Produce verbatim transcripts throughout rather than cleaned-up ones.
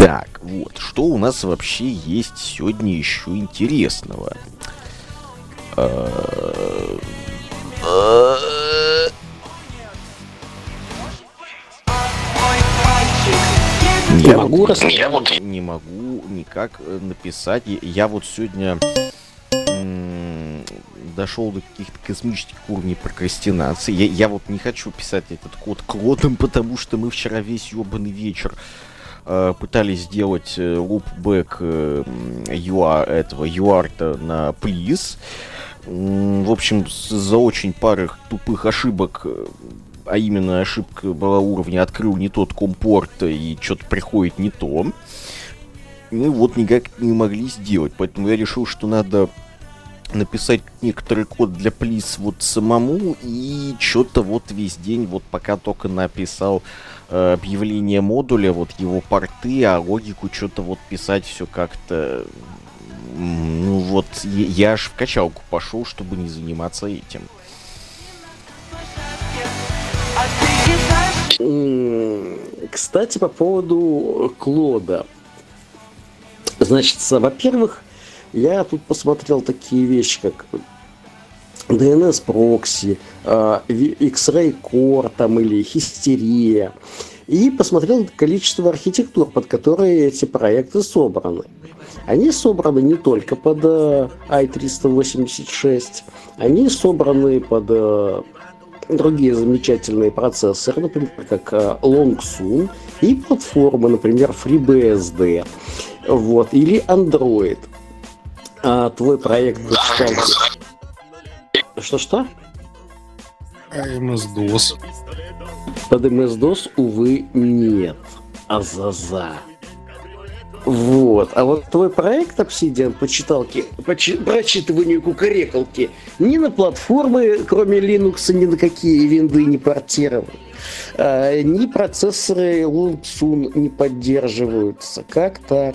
Так, вот, что у нас вообще есть сегодня еще интересного? Э, э, Не Я могу вот рассказать. я вот не могу никак э, написать. Я, я вот сегодня м, дошел до каких-то космических уровней прокрастинации. Я, я вот не хочу писать этот код Клодом, потому что мы вчера весь ебаный вечер э, пытались сделать э, лупбэк э, м, ю ар этого ю ар-то на Please. М, В общем, с- за очень пару тупых ошибок, э, а именно ошибка была уровня «открыл не тот компорт» и что-то приходит не то. Мы вот никак не могли сделать, поэтому я решил, что надо написать некоторый код для Please вот самому, и что-то вот весь день, вот пока только написал э, объявление модуля, вот его порты, а логику что-то вот писать все как-то... м, Ну вот, я, я аж в качалку пошел, чтобы не заниматься этим. М, Кстати, по поводу Клода. Значит, с- во-первых, я тут посмотрел такие вещи, как ди эн эс-прокси, а, Ви- X-Ray Core там, или Хистерия. И посмотрел количество архитектур, под которые эти проекты собраны. Они собраны не только под э, ай триста восемьдесят шесть, они собраны под э, другие замечательные процессоры, например, как э, Longsun, и платформы, например, FreeBSD, вот, или Android. А твой проект прочитал... Что-что? А эм эс-дос. Под эм эс-дос, увы, нет. Азаза. Вот. А вот твой проект Obsidian по читалке, по чи- прочитыванию кукарекалки ни на платформы, кроме Linux, ни на какие винды не портировал. А, ни процессоры Longsun не поддерживаются. Как так?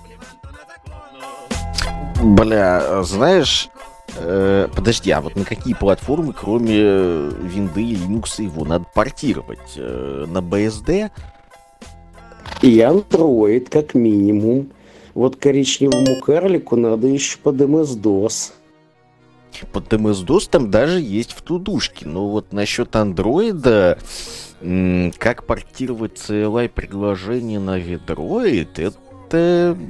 Бля, знаешь, э, подожди, а вот на какие платформы, кроме э, винды и Linux, его надо портировать? Э, на би эс ди? И Android, как минимум. Вот коричневому карлику надо еще под эм эс-дос. Под эм эс-дос там даже есть в тудушке. Но вот насчет андроида, м, как портировать си эл ай-приложение на Vedroid, это